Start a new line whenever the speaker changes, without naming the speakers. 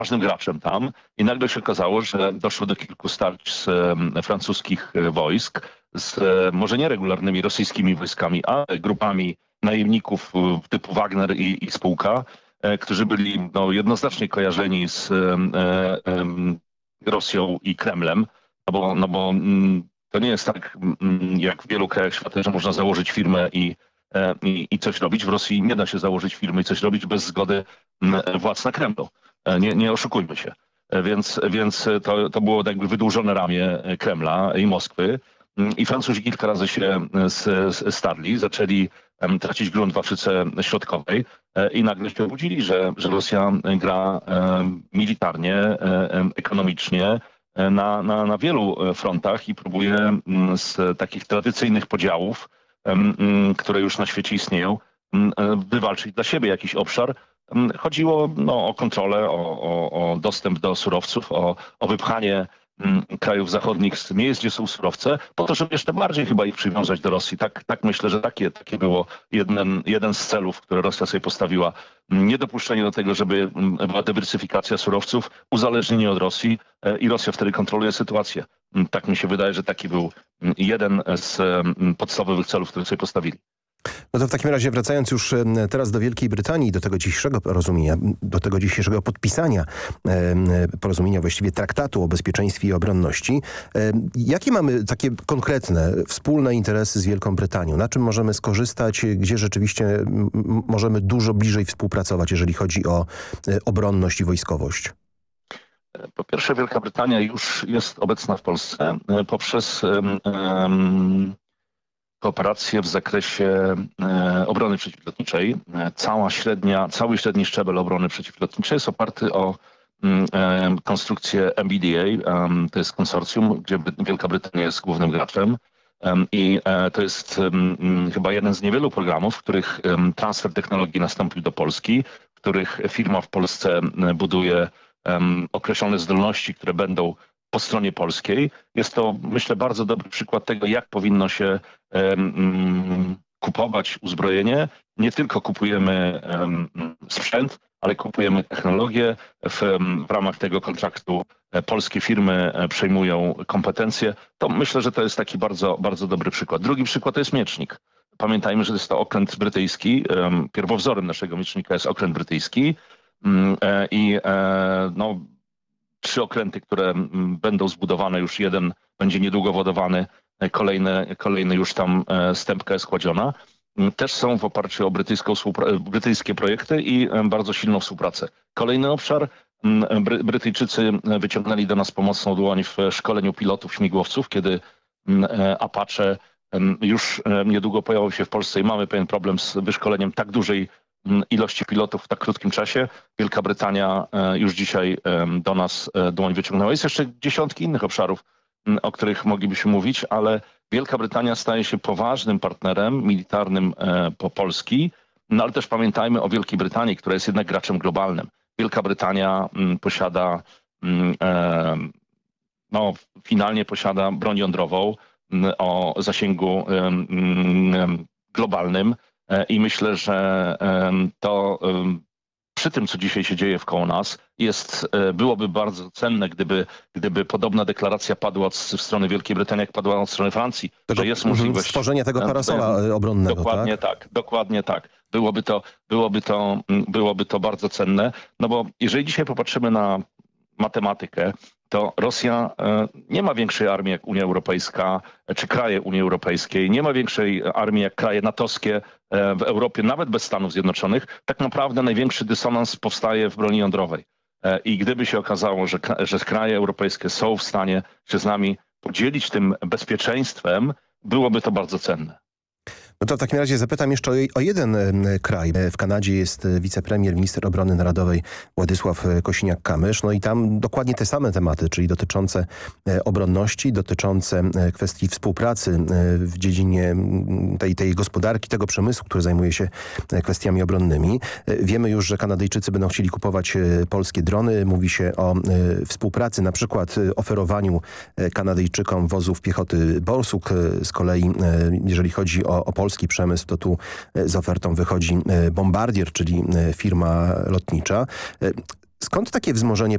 ważnym graczem tam i nagle się okazało, że doszło do kilku starć z francuskich wojsk, z może nie regularnymi rosyjskimi wojskami, ale grupami najemników typu Wagner i spółka, którzy byli jednoznacznie kojarzeni z Rosją i Kremlem, bo to nie jest tak jak w wielu krajach świata, że można założyć firmę i coś robić. W Rosji nie da się założyć firmy i coś robić bez zgody władz na Kremlu. Nie oszukujmy się. Więc to było jakby wydłużone ramię Kremla i Moskwy. I Francuzi kilka razy się starli, zaczęli tracić grunt w Afryce Środkowej i nagle się obudzili, że Rosja gra militarnie, ekonomicznie na wielu frontach i próbuje z takich tradycyjnych podziałów, które już na świecie istnieją, wywalczyć dla siebie jakiś obszar. Chodziło o kontrolę, o dostęp do surowców, o wypchanie krajów zachodnich z miejsc, gdzie są surowce, po to, żeby jeszcze bardziej chyba ich przywiązać do Rosji. Tak myślę, że takie było jeden z celów, które Rosja sobie postawiła. Niedopuszczenie do tego, żeby była dywersyfikacja surowców, uzależnienie od Rosji i Rosja wtedy kontroluje sytuację. Tak mi się wydaje, że taki był jeden z podstawowych celów, które sobie postawili.
No to w takim razie wracając już teraz do Wielkiej Brytanii, do tego dzisiejszego porozumienia, do tego dzisiejszego podpisania porozumienia, właściwie traktatu o bezpieczeństwie i obronności. Jakie mamy takie konkretne, wspólne interesy z Wielką Brytanią? Na czym możemy skorzystać? Gdzie rzeczywiście możemy dużo bliżej współpracować, jeżeli chodzi o obronność i wojskowość?
Po pierwsze, Wielka Brytania już jest obecna w Polsce poprzez kooperację w zakresie obrony przeciwlotniczej. Cały średni szczebel obrony przeciwlotniczej jest oparty o konstrukcję MBDA. To jest konsorcjum, gdzie Wielka Brytania jest głównym graczem. I to jest chyba jeden z niewielu programów, w których transfer technologii nastąpił do Polski, w których firma w Polsce buduje określone zdolności, które będą po stronie polskiej. Jest to, myślę, bardzo dobry przykład tego, jak powinno się kupować uzbrojenie. Nie tylko kupujemy sprzęt, ale kupujemy technologię. W ramach tego kontraktu polskie firmy przejmują kompetencje. To myślę, że to jest taki bardzo, bardzo dobry przykład. Drugi przykład to jest miecznik. Pamiętajmy, że jest to okręt brytyjski. Pierwowzorem naszego miecznika jest okręt brytyjski. I 3 okręty, które będą zbudowane, już jeden będzie niedługo wodowany, kolejny już tam stępka jest kładziona. Też są w oparciu o brytyjskie projekty i bardzo silną współpracę. Kolejny obszar. Brytyjczycy wyciągnęli do nas pomocną dłoń w szkoleniu pilotów śmigłowców, kiedy Apache już niedługo pojawią się w Polsce i mamy pewien problem z wyszkoleniem tak dużej ilości pilotów w tak krótkim czasie. Wielka Brytania już dzisiaj do nas dłoń wyciągnęła. Jest jeszcze dziesiątki innych obszarów, o których moglibyśmy mówić, ale Wielka Brytania staje się poważnym partnerem militarnym po Polski, ale też pamiętajmy o Wielkiej Brytanii, która jest jednak graczem globalnym. Wielka Brytania finalnie posiada broń jądrową o zasięgu globalnym. I myślę, że to przy tym, co dzisiaj się dzieje wkoło nas, byłoby bardzo cenne, gdyby podobna deklaracja padła od strony Wielkiej Brytanii, jak padła od strony Francji, że jest możliwość
stworzenia tego parasola obronnego.
Dokładnie tak. Byłoby to bardzo cenne, no bo jeżeli dzisiaj popatrzymy na matematykę, to Rosja nie ma większej armii jak Unia Europejska czy kraje Unii Europejskiej, nie ma większej armii jak kraje natowskie w Europie, nawet bez Stanów Zjednoczonych. Tak naprawdę największy dysonans powstaje w broni jądrowej. I gdyby się okazało, że kraje europejskie są w stanie się z nami podzielić tym bezpieczeństwem, byłoby to bardzo cenne.
No to w takim razie zapytam jeszcze o jeden kraj. W Kanadzie jest wicepremier, minister obrony narodowej Władysław Kosiniak-Kamysz. No i tam dokładnie te same tematy, czyli dotyczące obronności, dotyczące kwestii współpracy w dziedzinie tej gospodarki, tego przemysłu, który zajmuje się kwestiami obronnymi. Wiemy już, że Kanadyjczycy będą chcieli kupować polskie drony. Mówi się o współpracy, na przykład oferowaniu Kanadyjczykom wozów piechoty Borsuk. Z kolei, jeżeli chodzi o polski przemysł, to tu z ofertą wychodzi Bombardier, czyli firma lotnicza. Skąd takie wzmożenie